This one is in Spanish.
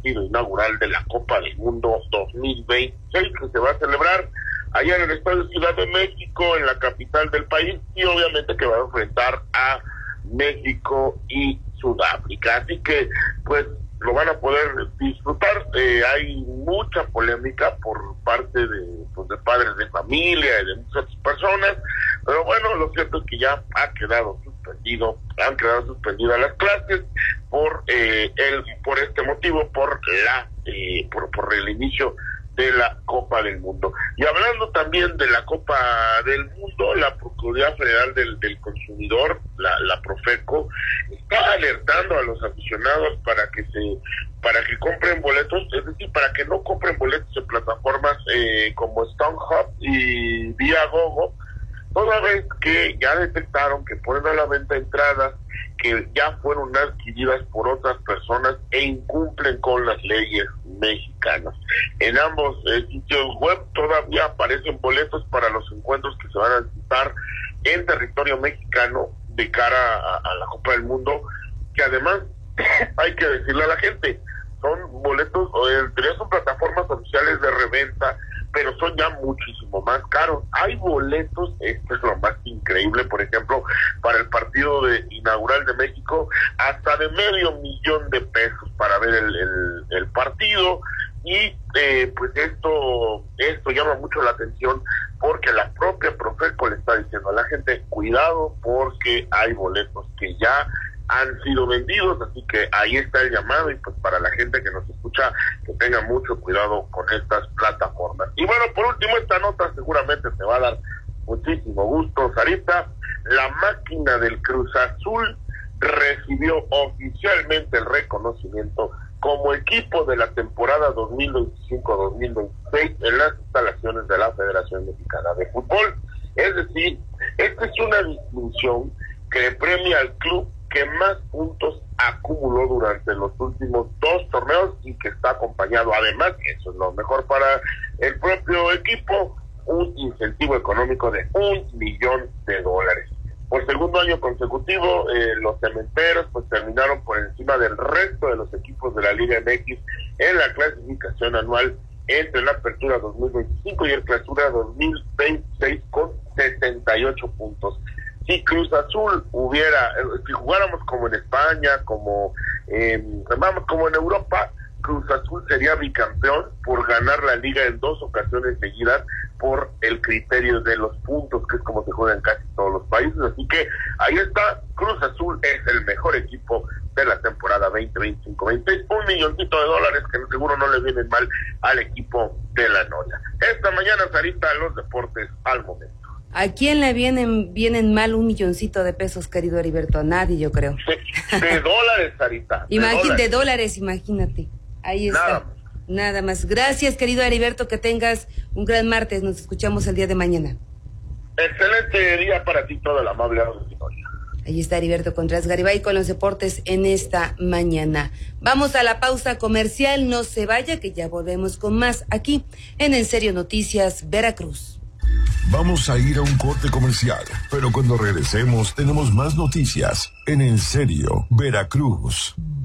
partido inaugural de la Copa del Mundo 2026, que se va a celebrar allá en el Estadio Ciudad de México, en la capital del país, y obviamente que va a enfrentar a México y Sudáfrica. Así que, pues, lo van a poder disfrutar. Hay mucha polémica por parte de padres de familia y de muchas personas, pero bueno, lo cierto es que ya han quedado suspendidas las clases por este motivo, por el inicio de la Copa del Mundo. Y hablando también de la Copa del Mundo, la Procuraduría Federal del Consumidor, la Profeco, está alertando a los aficionados para que compren boletos, es decir, para que no compren boletos en plataformas como StubHub y Viagogo, toda vez que ya detectaron que ponen a la venta entradas que ya fueron adquiridas por otras personas e incumplen con las leyes mexicanas. En ambos sitios web todavía aparecen boletos para los encuentros que se van a disputar en territorio mexicano de cara a la Copa del Mundo, que además hay que decirle a la gente, son boletos, son plataformas oficiales de reventa, pero son ya muchísimo más caros. Hay boletos, esto es lo más increíble, por ejemplo, para el partido inaugural de México, hasta de $500,000 para ver el partido, y pues esto llama mucho la atención, porque la propia Profeco le está diciendo a la gente, cuidado, porque hay boletos que ya han sido vendidos, así que ahí está el llamado, y pues para la gente que nos escucha, que tenga mucho cuidado con estas plataformas. Y bueno, por último, esta nota seguramente te va a dar muchísimo gusto, Sarita. La máquina del Cruz Azul recibió oficialmente el reconocimiento como equipo de la temporada 2025-2026 en las instalaciones de la Federación Mexicana de Fútbol. Es decir, esta es una distinción que premia al club que más puntos acumuló durante los últimos 2 torneos, y que está acompañado, además, eso es lo mejor para el propio equipo, un incentivo económico de $1 millón. Por segundo año consecutivo, los cementeros pues terminaron por encima del resto de los equipos de la Liga MX en la clasificación anual entre la apertura 2025 y el clausura 2026 con 78 puntos. Si Cruz Azul si jugáramos como en España, como en Europa, Cruz Azul sería bicampeón por ganar la liga en 2 ocasiones seguidas por el criterio de los puntos, que es como se juega en casi todos los países. Así que ahí está, Cruz Azul es el mejor equipo de la temporada 2025-26, $1 millón, que seguro no le vienen mal al equipo de la Noria. Esta mañana, Sarita, los deportes al momento. ¿A quién le vienen mal $1 millón, querido Heriberto? A nadie, yo creo. De dólares, Sarita. De dólares, imagínate. Ahí está. Nada más. Gracias, querido Heriberto, que tengas un gran martes. Nos escuchamos el día de mañana. Excelente día para ti, toda la amable auditoría. Ahí está Heriberto Contreras Garibay con los deportes en esta mañana. Vamos a la pausa comercial. No se vaya, que ya volvemos con más aquí En Serio Noticias Veracruz. Vamos a ir a un corte comercial, pero cuando regresemos tenemos más noticias en Serio Veracruz.